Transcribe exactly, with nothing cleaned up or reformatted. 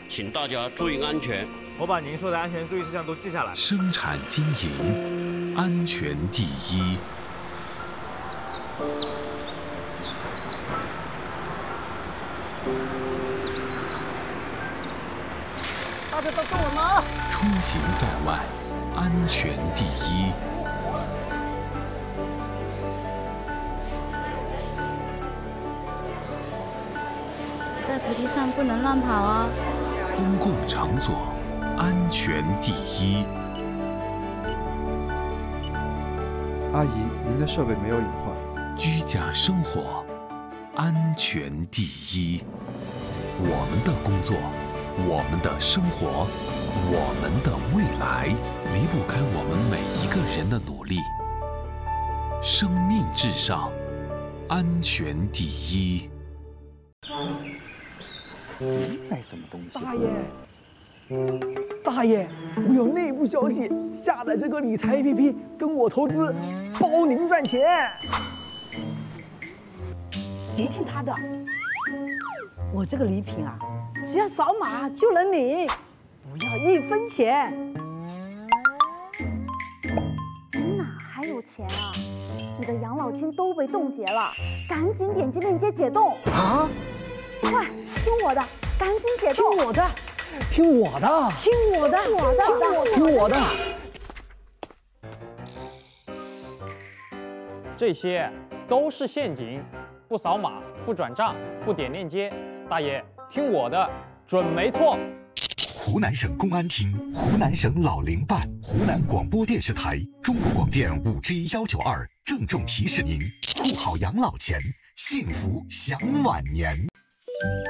请大家注意安全。 我把您说的安全注意事项都记下来。 生产经营，安全第一。 大家都跟我拿。 出行在外，安全第一。 在扶梯上不能乱跑哦。 公共场所，安全第一。 阿姨，您的设备没有隐患。 居家生活，安全第一。我们的工作，我们的生活，我们的未来，离不开我们每一个人的努力。生命至上，安全第一。 买什么东西？ 大爷，大爷，我有内部消息，下载这个理财 A P P 跟我投资，包您赚钱。 别听他的，我这个礼品啊，只要扫码就能领，不要一分钱。 你哪还有钱啊？你的养老金都被冻结了，赶紧点击链接解冻啊！ 快，听我的，赶紧解冻！ 听我的，听我的， 听我的，我的， 听我的。 这些都是陷阱，不扫码，不转账，不点链接，大爷听我的，准没错。 湖南省公安厅、湖南省老龄办、湖南广播电视台、中国广电五 G 幺九二郑重提示您：护好养老钱，幸福享晚年。